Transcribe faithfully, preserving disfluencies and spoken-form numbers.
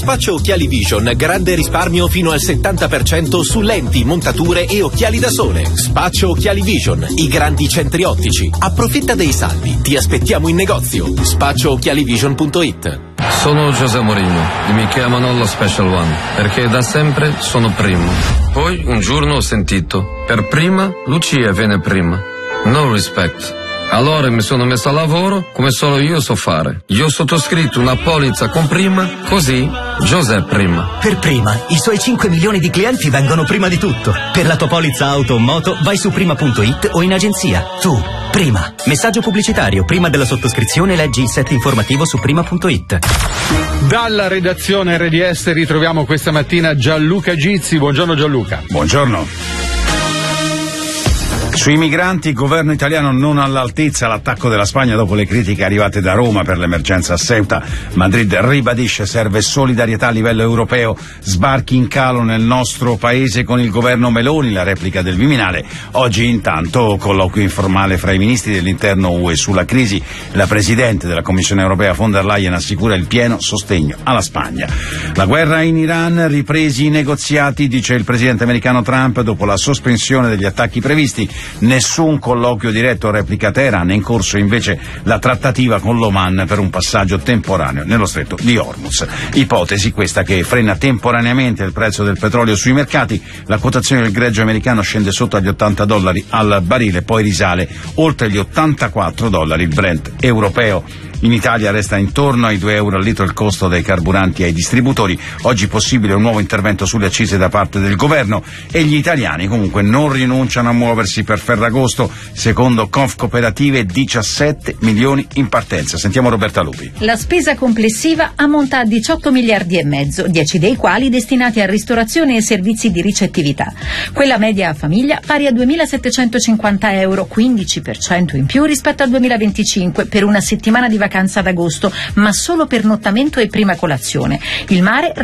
Spaccio Occhiali Vision, grande risparmio fino al settanta per cento su lenti, montature e occhiali da sole. Spaccio Occhiali Vision, i grandi centri ottici. Approfitta dei saldi, ti aspettiamo in negozio. spaccio occhiali vision punto it. Sono José Mourinho e mi chiamano lo Special One perché da sempre sono primo. Poi un giorno ho sentito, per prima Lucia viene prima. No respect. Allora mi sono messo a lavoro come solo io so fare. Io ho sottoscritto una polizza con prima, così José prima. Per prima, i suoi cinque milioni di clienti vengono prima di tutto. Per la tua polizza auto o moto vai su prima punto it o in agenzia. Tu, prima. Messaggio pubblicitario. Prima della sottoscrizione leggi il set informativo su prima punto it. Dalla redazione R D S ritroviamo questa mattina Gianluca Gizzi. Buongiorno Gianluca. Buongiorno. Sui migranti, il governo italiano non all'altezza, l'attacco della Spagna dopo le critiche arrivate da Roma per l'emergenza a Ceuta. Madrid ribadisce serve solidarietà a livello europeo, sbarchi in calo nel nostro paese con il governo Meloni, la replica del Viminale. Oggi intanto colloquio informale fra i ministri dell'interno U E sulla crisi. La presidente della Commissione europea von der Leyen assicura il pieno sostegno alla Spagna. La guerra in Iran, ripresi i negoziati, dice il presidente americano Trump dopo la sospensione degli attacchi previsti. Nessun colloquio diretto, replica Teheran, è in corso invece la trattativa con l'Oman per un passaggio temporaneo nello stretto di Hormuz. Ipotesi questa che frena temporaneamente il prezzo del petrolio sui mercati, la quotazione del greggio americano scende sotto agli ottanta dollari al barile, poi risale oltre gli ottantaquattro dollari il Brent europeo. In Italia resta intorno ai due euro al litro il costo dei carburanti ai distributori. Oggi possibile un nuovo intervento sulle accise da parte del governo e gli italiani comunque non rinunciano a muoversi per Ferragosto. Secondo Confcooperative diciassette milioni in partenza. Sentiamo Roberta Lupi. La spesa complessiva ammonta a diciotto miliardi e mezzo, dieci dei quali destinati a ristorazione e servizi di ricettività. Quella media a famiglia pari a duemilasettecentocinquanta euro, quindici per cento in più rispetto al duemilaventicinque per una settimana di vacanza ad agosto, ma solo per nottamento e prima colazione. Il mare